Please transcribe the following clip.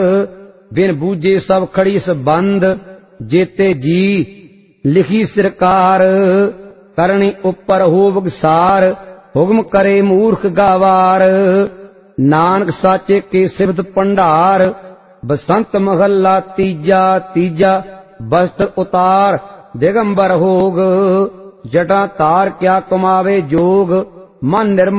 बिन बूझे सब खड़ी सबंध, जेते जी लिखी सरकार। करनी उपर होवग सार, हुक्म करे मूर्ख गावार। नानक साचे के सिबत भंडार, बसंत महला तीजा। तीजा वस्त्र उतार दिगंबर होग, जटा तार क्या कमावे जोग। मन निर्मल